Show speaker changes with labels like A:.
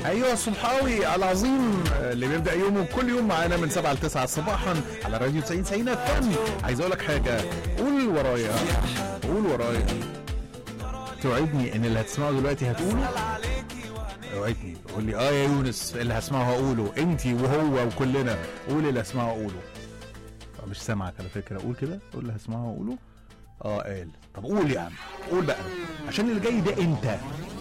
A: ايوه الصبحاوي العظيم اللي بيبدا يومه كل يوم معانا من 7 ل 9 صباحا على راديو 90 فن. عايز اقول لك حاجه، قول ورايا قول ورايا، توعدني ان اللي هتسمعه دلوقتي هتقوله؟ اوعدني، قول لي يا يونس اللي هسمعه هقوله، انتي وهو وكلنا، قول اللي هسمعه هقوله. مش سامعك على فكره، قول كده، قول اللي هسمعه هقوله. قال طب قول يا عم، قول بقى عشان اللي جاي ده انت